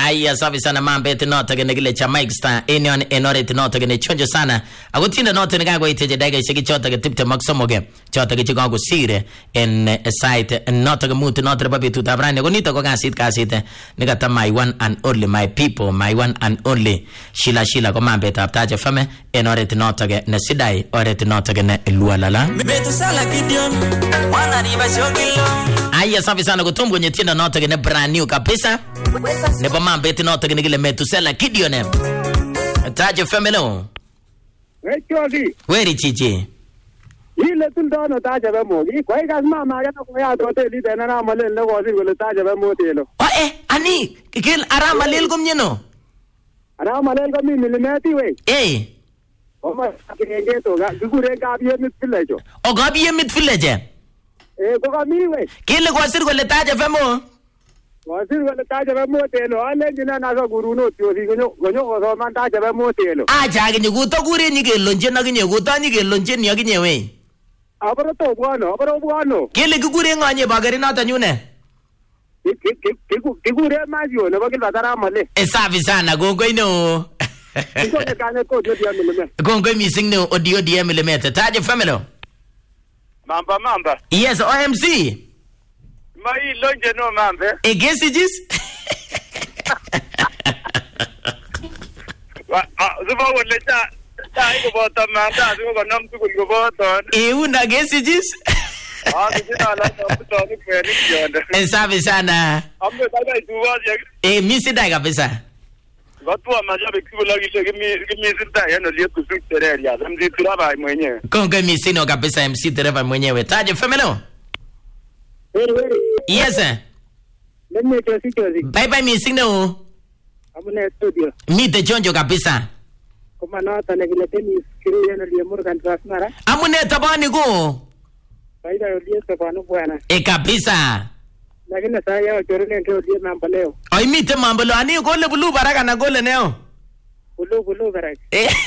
Aya safi sana mambete nota kene kile cha Mike Star enion enorete nota kene chonjo sana agotinda nota ne gago iteje daga ishiki chota ke tipte maksomoge chota ke chigago sire en site nota ke mutu nota babi tutabrane gonito ko kasit negata my one and only my people my one and only shila ko mambete aptaje fame enorete nota ke ne sidai orete nota ke ne lualala betu sala Gideon wana riba shogilo. Aya safi sana kutumbu kwenye tinda nota ke ne brand new kabisa ne ba mambete nota ke ne kile Metusela Gideon taje femelo Wechogi weri chichi ile tuldono taje be mogi koi gas mama ga ko ya to te di dena malen le wosi gole taje be motelo ani kil ara malel gumnyeno ara malel gum milimeti we o ma kenge to ga gure ga biye mit village o ga biye mit village ko ga mi we kile ko sir gole taje femo wasir gole taje be motelo ale jina na so guru no tio di gonyo o man taje be motelo aja ge nyugo to gure ni ge lonje na ge nyugo to ni ge lonje ni ge nyewe abro bwano kile gure nganye bagari na ta nyune gure majio ne bagil batara male safi sana gongo ino gongo missing no audio DM taje family mamba yes OMC mai lonje no mambe egesijis zuba wole ta iko bota manda zuba nam tu ko bota una gesijis sina la to ni kweli yonda safi sana ambe baba tuwa misi dai kabisa watu wa majabe kibula kisha kimi sita yana liye kusutere ya mzi turaba mwenyewe konga misi no kabisa MC dereva mwenyewe taje femelo yes sir nene tosi bye misi no amune studio mite chonjo kabisa kama nota na vile teni kiri yana liye Morgan Transmara amune tabani go faida liye tabanu bwana kabisa lakini sasa yao chorone ndio liye mambo leo ai mite mambo leo ani gole bulu baraka na gole neo bulu baraka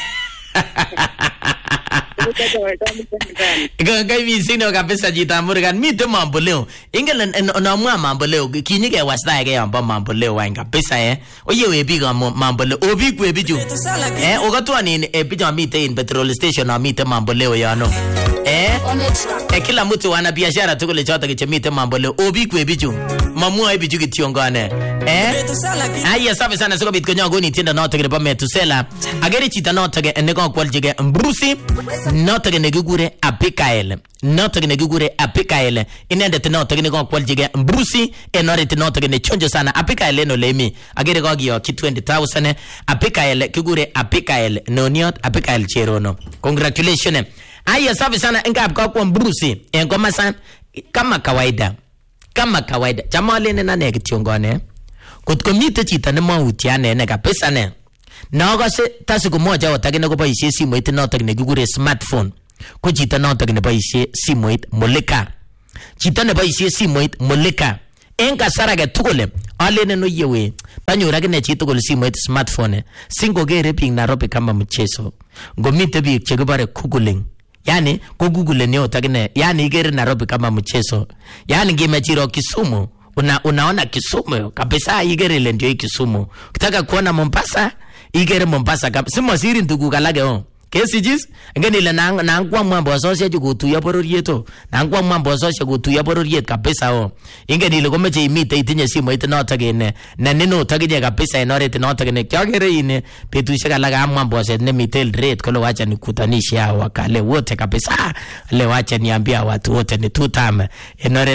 Gai misi no kabisa jita Morgan mite mambo leo ingela na mwa mambo leo kinyike wasta ge yamba mambo leo wa kabisa oye we biga mambo leo obi kwe biju ogatwa ni biju mite in petrol station na mite mambo leo ya no kila mtu wana biashara tukule chota kichemite mambo leo obi kwe biju mamua biju kitiongane aya safi sana soko bit konyo goni tinda nota ke ba Metusela agere chita nota ke ne ko kwaljige mbrusi nota ke ne gugure Abigail nota ke ne gugure Abigail inende te nota ke ne ko kwaljige mbrusi enore te nota ke ne chonjo sana Abigail no lemi agere ko giyo ki 20000 Abigail gugure Abigail no niot Abigail cherono congratulations aya safi sana ngap kwa mbrusi ngoma sana kama kawaida jamale ne na ne kitiongone kutko mite chita ne mautiane ne kabisa ne naga se tasiku moja watakine ko baishe simoit notok ne gigure smartphone ko chita notok ne baishe simoit moleka chita ne baishe simoit moleka enka sarage tukole alene no yewe tanyura kine chita ko simoit smartphone singo gere ping Nairobi kama mchezo ngomite bi chekubare googling yani ko google ne otakine yani igere Nairobi kama mchezo yani ngimechiro Kisumu unaona Kisumu kabisa igere ile ndio Kisumu ukitaka kuona Mombasa igere Mombasa kabisa simo siri ndugu kalage kesijis ngeni ile na ngwa mwambo sosye kutu ya bororieto na ngwa mwambo sosye kutu ya bororiet kabisa ingeni ile komeche imite itinye simo itinota gene na nino taginye kabisa enore itinota gene kyagere ine petushe kalaga mwambo sosye ne mitel rate kolo wacha nikutanishe hao wakale wote kabisa le wacha niambia watu wote ni tutame enore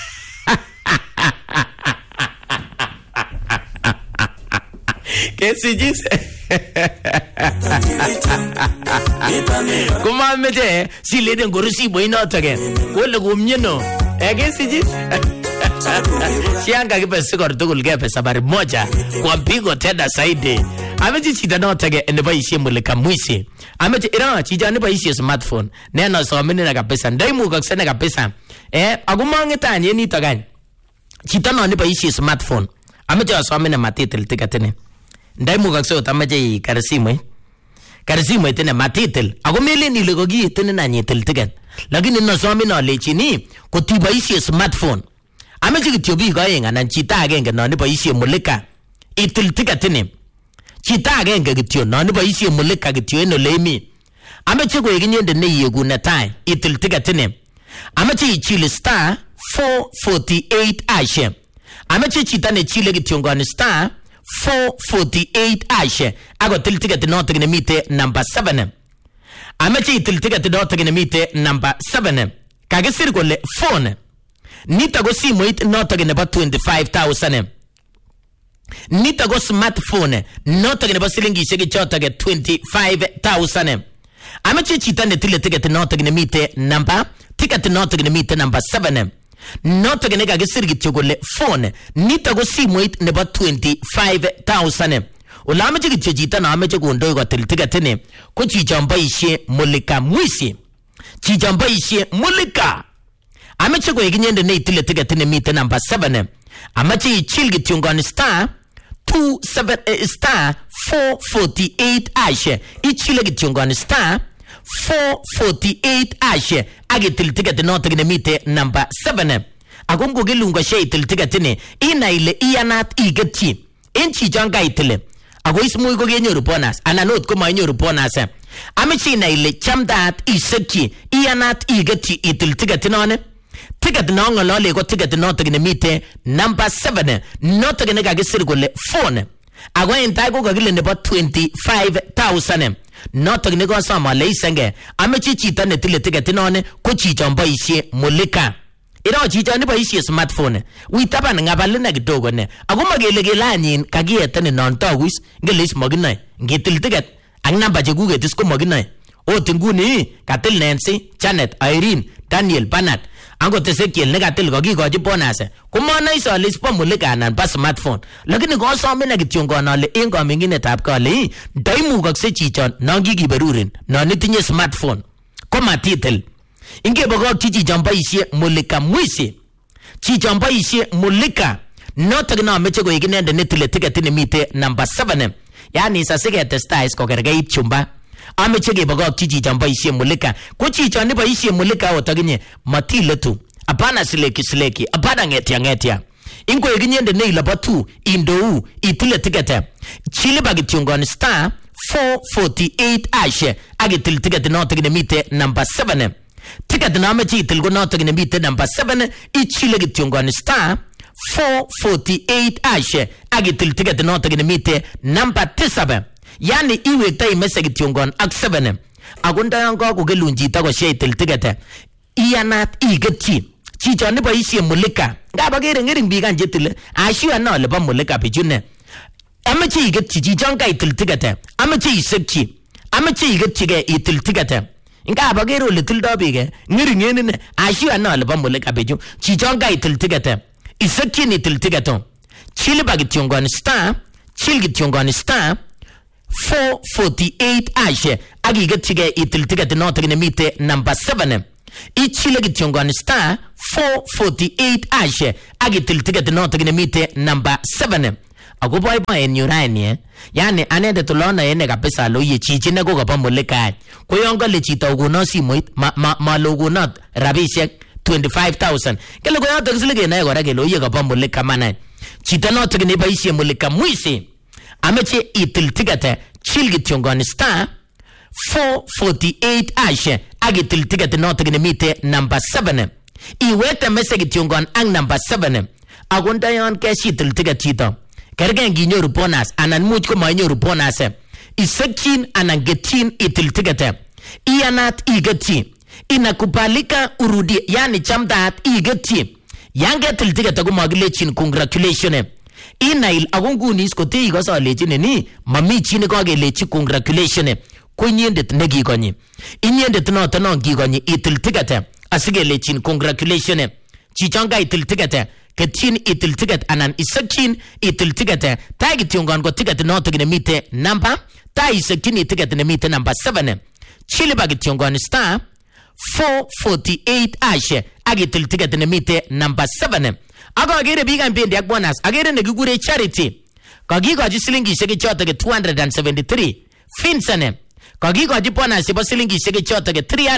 kesijis kuma mete silede ngorusi boino tage kole gumnyeno kesijis sianga kipesa kortugul kepesa bari moja kwa pigo tena saidi ameji chita notage ne baishie muleka mwisi ameji ira chija ne baishie smartphone nena somene na kabisa ndaimu kaksene kabisa agumangitanye ni tagany chita no ne baishie smartphone ameji somene matitel tikatene ndaimu kakse utamaje karsimwe tene matitel agomele ni legogi tene na nyetel tigan lakini no somene lechini kotibaishie smartphone ameji kitiobi ga yenga na chita agenge no ne baishie muleka itil ticket ni chita agenge kityo non boisie mulika kityo en ole imi amache koek inyende ne yegu netai itil ticket ni amache ichil star 448 ashe amache chita ne chile kityo ngon star 448 ashe agotil ticket noto ne mite number 7 amache itil ticket noto ne mite number 7 kagesir kole phone nita go simoit noto nebo 25000 nita go smartphone noto nebo silingishek choto ge 25000 amache chita ne tile ticket noto ne mite number ticket noto ne mite number 7 noto ne kagesir kityo kole phone nita go simoit nebo 25000 ulamache kityo chita na amache kondoi kotil ticket ni ko chichon boisie mulika mwisi chichon boisie mulika amache koek inyende ne itile ticket ne mite number 7 amache ichil kityo ngon star 448 ashe ichile kityo ngon star 448 ashe agitil ticket noto ne mite number 7 agongo gelungo she itil ticket ni ina ile iyanat igetchi enchi jonga itile ago ismuy ko genyoru bonus anan ot ko manyoru bonus amache ina ile chamdat isekchi iyanat igetchi itil ticket none ticket no ngolole ko ticket noto ne mite number 7 noto ne kagisir kole phone ago entai ko kagile nebo 25000 noto ne ko sama le isenge amache chita ne tile ticket none ko chichon boisie mulika iro chichon ne boisie smartphone witaban ngabal na kidogo ne ago magele gelanyin kagieta ne non togus ngelis moginai ngitil ticket ang namba che guget is ko moginai ot nguni katil Nancy Janet Irene Daniel Bernard ango Ezekiel ne katil ko gigoji bonus kumona isole spo mulika anan pa smartphone lakini ko some na kityo ngonale en kominginetab kale ndaimugakse chichon non gigiberurin non itinye smartphone ko matitel inge bogok chichon boisie mulika mwisi chichon boisie mulika noto na meche koek inende ne tile ticket ne mite number 7 yani sasige testais ko kergeit chumba ameche gebogok chichon boisie mulika ko chichon ne boisie mulika otaginye matile tu apana sileki apana ngetia ingo eginyende ne ilaba tu indou itile ticket chile bagitungon star 448 ashe agitil ticket noto ne mite number 7 ticket na ameche itil go noto ne mite number 7 ichile gitungon star 448 ashe agitil ticket noto ne mite number 7 yani iwekta imese kityongon ak 7 agunda yango ko gelunji ta ko sheitil ticket iyanat igetchi chichon ne boisie mulika ngaba gere ngering bigan jetile ashiwa no le ba mulika bijune amache igetchi chichon ka itil ticket amache isekchi amache igetchi ge itil ticket ngaba gere ole tildo bige ngering enene ashiwa no le ba mulika biju chichon ka itil ticket isekchi ni itil ticket chile ba kityongon star chil kityongon star 448 ashe agigetchige itil ticket noto ne mite number 7 ichile gityongon star 448 ashe agitil ticket noto ne mite number 7 ago boy en yurani yani anende tulona ene kabisa lo ye chichi ne ko kaba mulika ko yongo le chito ugono simoit ma logonot rabishek 25000 kele ko yoto kisile na yego rage lo ye kaba mulika mana chito noto ne boisie mulika mwisi ameche itil ticket chilgityongon star 448 ashe agitil ticket noto ne mite number 7 iwete message tyongon ang number 7 agonda yon ke shitil ticket chito kergen ginyoru bonus anan much ko manyoru bonus isekchin anan getchin itil ticket iyanat igetchi inakubalika urudi yani chamdat igetchi yangetil ticket ko magilechin congratulations inail agonguni iskote igoso lechine ni mami chine ko gelechi congratulations ko nyendet ne gigonyi inyendet noto non gigonyi itil ticket asigelechin congratulations chichonga itil ticket ketchin itil ticket anan isakin itil ticket tagityongon ko ticket noto ne mite number ta isakin ticket ne mite number 7 chile bagityongon star 448 ashe agitil ticket ne mite number 7 Ako agere bigan bendi ak bonus agere ne gigure Charity kagigoji silingishek choto ke 273 Vincent kagigoji bonus chebo silingishek choto ke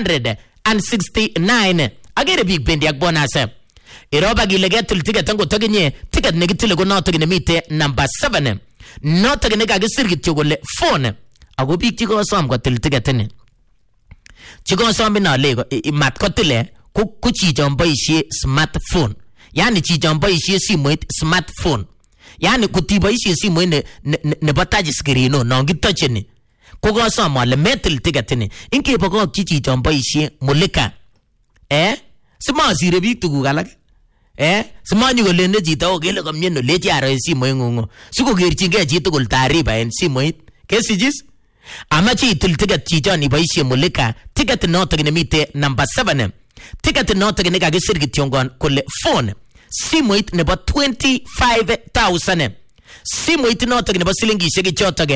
369 agere big bendi ak bonus iroba gilegetul ticket ngo toginye ticket ne gitile ko noto ne mite number 7 notok ne kakisir kityo kole phone ako biik chikosom kotil ticket ni chikosom inale mat kotile ko chichon boisie smartphone yani chichon boisie simoit smartphone yani kutiboisie simoit nebo touch screen no ngitocheni kokosom ale metil ticket ni ingebokokchi chichon boisie mulika simasire biik tuguk alak simanyu kolende chito okele komyeno lechi aro en simoit ngungu sikokerchingei chi tugul taariba en simoit kesijis amache itil ticket chichon iboisie mulika ticket notok nemite number 7 ticket notok ne kakisir kityongon kole phone simoit nebo 25,000 simoit notok nebo silingishek chotok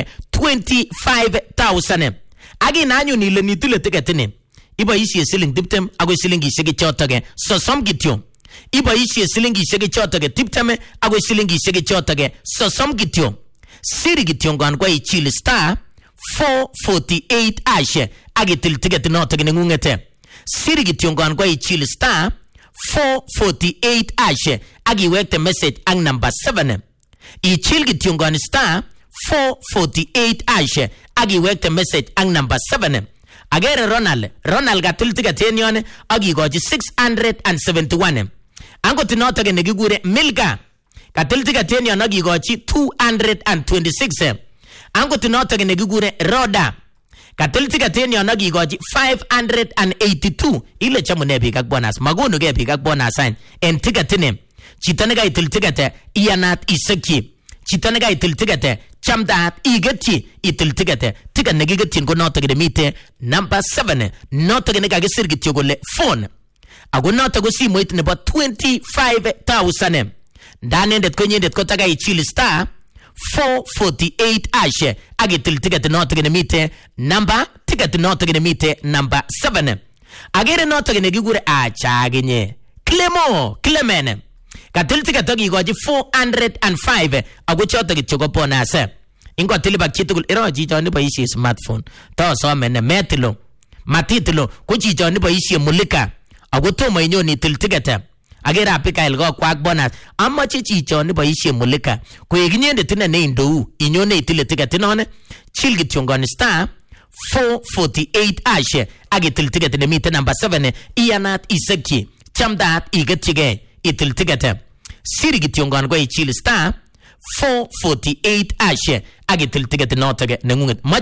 25,000 akinanyun ile nitile ticket ni iboisie siling 20 agoi silingishek chotok 30 kityo iboisie silingishek chotok 20 agoi silingishek chotok 30 kityo siri kityongon kwa ichil star 448 ashe agitil ticket notok nengungete siri kityongon kwa ichil star 448 ashe agiwekte message ang number 7 ichil kityongon star 448 ashe agiwekte message ang number 7 agere Ronald katil ticket en yon agigochi 671 angot notok nekikure Milka katil ticket en yon agigochi 226 angot notok nekikure Roda katil ticket en yon agigochi 582 ile chamune biik ak bonus makonuge biik ak bonus en ticket ni chito ne kaitil ticket iyanat isekchi chito ne kaitil ticket chamdaat igetchi itil ticket nekigetchin ko notok nemite number 7 notok ne kakisir kityo kole phone ako notok ko simoit nebo 25,000 ndanendet ko nyendet ko takai ichil star 448 ashe agitil ticket notok nemite number ticket notok nemite number 7 agere notok nekikure achaginye Clemen katil ticket agigochi 405 ako chotok kityo ko bonus ingotil bak chitugul iro chichon neboisie smartphone to somene metilo matitilo ko chichon neboisie mulika ako tomo inyon itil ticket agere Abigail ko kwak bonus amache chichon neboisie mulika koek inyendet ne indou inyone itile ticket inone chil kityongon star 448 ashe agitil ticket nemite number 7 iyanat isekchi chamdaat igetchigei itil ticket siri kityongon ko ichil star 448 ashe agitil ticket notok nengunget